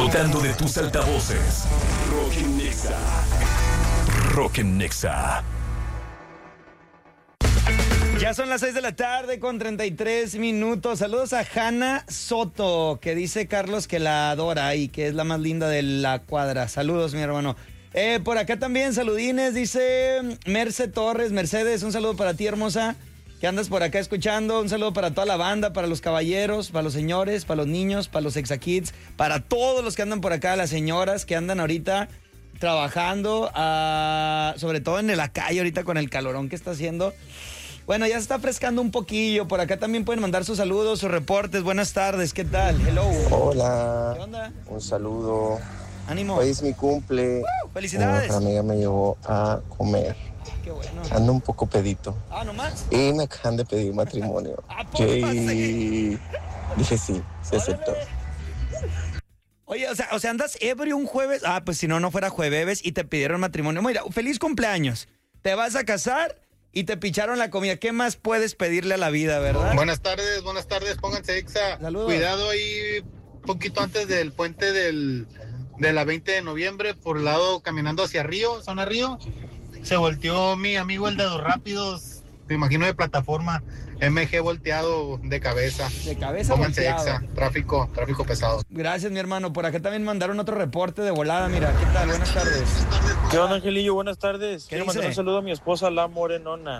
Disfrutando de tus altavoces. Rock en Nexa. Rock en Nexa. Ya son las 6 de la tarde con 33 minutos. Saludos a Hanna Soto, que dice Carlos que la adora y que es la más linda de la cuadra. Saludos, mi hermano. Por acá también, saludines, dice Mercedes, un saludo para ti, hermosa, que andas por acá escuchando. Un saludo para toda la banda, para los caballeros, para los señores, para los niños, para los exakids, para todos los que andan por acá, las señoras que andan ahorita trabajando, sobre todo en la calle ahorita con el calorón que está haciendo. Bueno, ya se está frescando un poquillo. Por acá también pueden mandar sus saludos, sus reportes. Buenas tardes, ¿qué tal? Hello. Hola. ¿Qué onda? Un saludo. Ánimo. Hoy es mi cumple. ¡Felicidades! Una amiga me llevó a comer. Qué bueno. Ando un poco pedito. ¿Nomás? Y me acaban de pedir matrimonio. Y dije sí, se aceptó. Oye, o sea, andas ebrio un jueves. Pues si no fuera jueves y te pidieron matrimonio. Mira, feliz cumpleaños. Te vas a casar y te picharon la comida. ¿Qué más puedes pedirle a la vida, verdad? Buenas tardes, pónganse exa. Saludos. Cuidado ahí, poquito antes del puente de la 20 de noviembre, por el lado caminando hacia Río, zona Río. Se volteó mi amigo el de los rápidos, me imagino de plataforma, MG volteado de cabeza. De cabeza Pónganse volteado. exa, tráfico pesado. Gracias, mi hermano. Por acá también mandaron otro reporte de volada. Mira, ¿qué tal? Buenas tardes. ¿Qué onda, Angelillo? Buenas tardes. Quiero dice? mandar un saludo a mi esposa, La Morenona,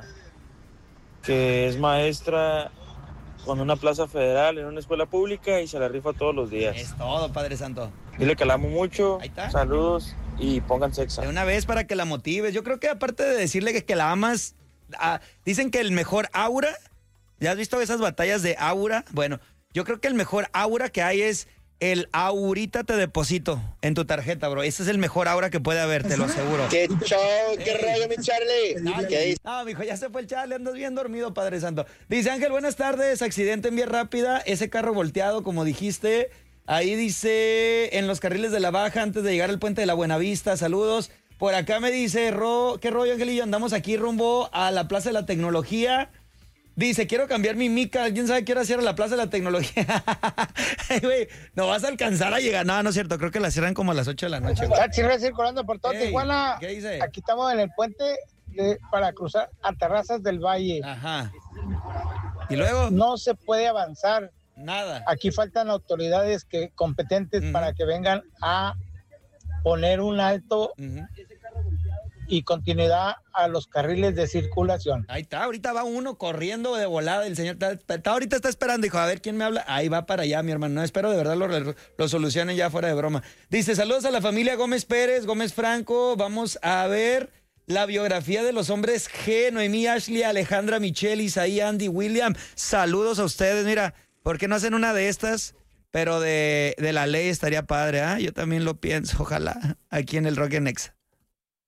que es maestra con una plaza federal en una escuela pública y se la rifa todos los días. Es todo, Padre Santo. Dile que la amo mucho. Ahí está. Saludos y pónganse De exa. una vez para que la motives. Yo creo que aparte de decirle que la amas, dicen que el mejor aura, ¿ya has visto esas batallas de aura? Bueno, yo creo que el mejor aura que hay es el ahorita te deposito en tu tarjeta, bro. Ese es el mejor aura que puede haber, te lo aseguro. ¡Qué show! ¡Qué rollo, mi Charlie! ¿Qué dice? No, mijo, ya se fue el Charlie, andas bien dormido, Padre Santo. Dice Ángel, buenas tardes, accidente en vía rápida, ese carro volteado, como dijiste. Ahí dice, en los carriles de la baja, antes de llegar al puente de la Buenavista, saludos. Por acá me dice, ¿qué rollo, Angelillo? Andamos aquí rumbo a la Plaza de la Tecnología. Dice, quiero cambiar mi mica. ¿Alguien sabe qué hora cierra la Plaza de la Tecnología? Ay, güey, no vas a alcanzar a llegar. No, no es cierto. Creo que la cierran como a las 8 de la noche. Está circulando por todo Ey, Tijuana. ¿qué dice? Aquí estamos en el puente para cruzar a Terrazas del Valle. Ajá. ¿Y luego? No se puede avanzar. Nada. Aquí faltan autoridades competentes para que vengan a poner un alto y continuidad a los carriles de circulación. Ahí está, ahorita va uno corriendo de volada, el señor ahorita está esperando, dijo, a ver quién me habla, ahí va para allá, mi hermano, no, espero de verdad lo solucionen ya fuera de broma. Dice, saludos a la familia Gómez Pérez, Gómez Franco, vamos a ver la biografía de los hombres G, Noemí, Ashley, Alejandra, Michelle, Isaí, Andy, William, saludos a ustedes, mira, ¿por qué no hacen una de estas? Pero de la ley estaría padre, Yo también lo pienso, ojalá, aquí en el Rock en Nexa.